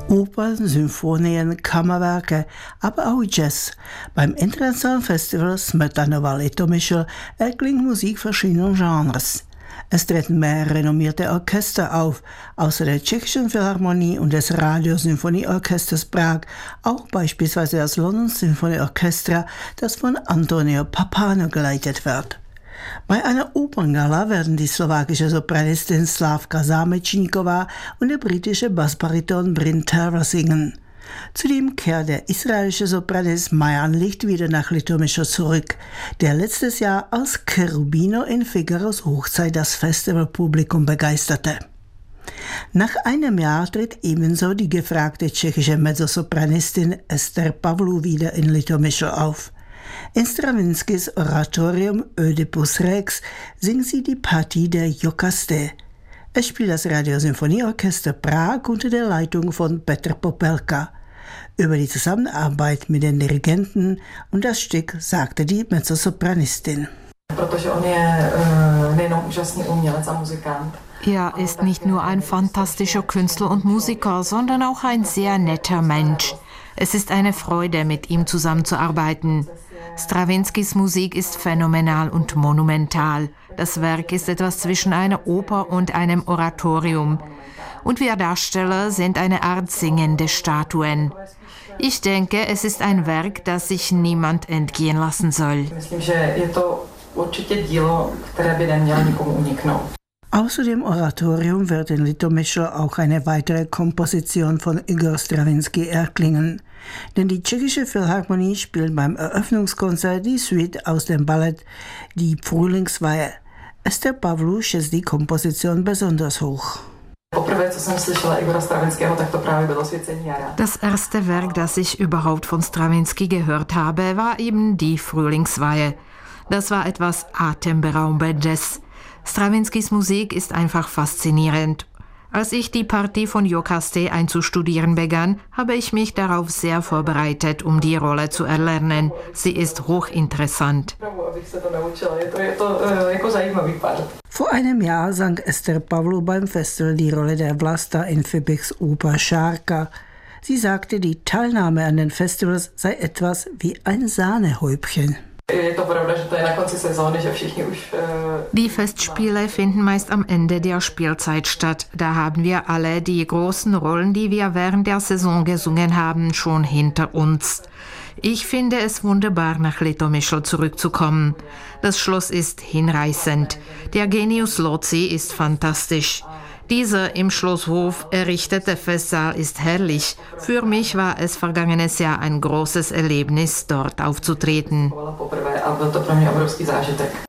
Opern, Symphonien, Kammerwerke, aber auch Jazz. Beim internationalen Festival Smetanova Litomyšl erklingt Musik verschiedener Genres. Es treten mehrere renommierte Orchester auf, außer der Tschechischen Philharmonie und des Radiosymphonieorchesters Prag, auch beispielsweise das London Symphony Orchestra, das von Antonio Pappano geleitet wird. Bei einer Operngala werden die slowakische Sopranistin Slavka Zámečníková und der britische Bassbariton Bryn Terror singen. Zudem kehrt der israelische Sopranist Mayan Licht wieder nach Litomyšl zurück, der letztes Jahr als Cherubino in Figaros Hochzeit das Festivalpublikum begeisterte. Nach einem Jahr tritt ebenso die gefragte tschechische Mezzosopranistin Ester Pavlou wieder in Litomyšl auf. In Stravinskys Oratorium Oedipus Rex singt sie die Partie der Jokaste. Es spielt das Radiosymphonieorchester Prag unter der Leitung von Petr Popelka. Über die Zusammenarbeit mit den Dirigenten und das Stück sagte die Mezzosopranistin. Er ist nicht nur ein fantastischer Künstler und Musiker, sondern auch ein sehr netter Mensch. Es ist eine Freude, mit ihm zusammenzuarbeiten. Strawinskys Musik ist phänomenal und monumental. Das Werk ist etwas zwischen einer Oper und einem Oratorium. Und wir Darsteller sind eine Art singende Statuen. Ich denke, es ist ein Werk, das sich niemand entgehen lassen soll. Außer dem Oratorium wird in Litomyšl auch eine weitere Komposition von Igor Stravinsky erklingen. Denn die tschechische Philharmonie spielt beim Eröffnungskonzert die Suite aus dem Ballett Die Frühlingsweihe. Ester Pavlou schätzt die Komposition besonders hoch. Das erste Werk, das ich überhaupt von Stravinsky gehört habe, war eben die Frühlingsweihe. Das war etwas Atemberaubendes. Strawinskys Musik ist einfach faszinierend. Als ich die Partie von Jokaste einzustudieren begann, habe ich mich darauf sehr vorbereitet, um die Rolle zu erlernen. Sie ist hochinteressant. Vor einem Jahr sang Ester Pavlou beim Festival die Rolle der Vlasta in Fibichs Oper Šárka. Sie sagte, die Teilnahme an den Festivals sei etwas wie ein Sahnehäubchen. Die Festspiele finden meist am Ende der Spielzeit statt. Da haben wir alle die großen Rollen, die wir während der Saison gesungen haben, schon hinter uns. Ich finde es wunderbar, nach Litomyšl zurückzukommen. Das Schloss ist hinreißend. Der Genius Loci ist fantastisch. Dieser im Schlosshof errichtete Festsaal ist herrlich. Für mich war es vergangenes Jahr ein großes Erlebnis, dort aufzutreten.